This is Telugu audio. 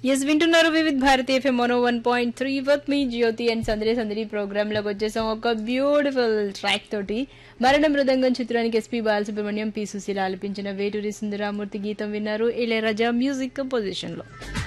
ఎస్ వింటున్నారు Vividh Bharati FM 101.3 with me Jyothi and సందడి సందడి ప్రోగ్రామ్ లోకి వచ్చేసాం ఒక బ్యూటిఫుల్ ట్రాక్ తోటి. మరణ మృదంగం చిత్రానికి ఎస్పీ బాలసుబ్రహ్మణ్యం, పి సుశీల ఆలపించిన వేటూరి సుందరామూర్తి గీతం విన్నారు. ఇళయరాజా మ్యూజిక్ కంపోజిషన్ లో.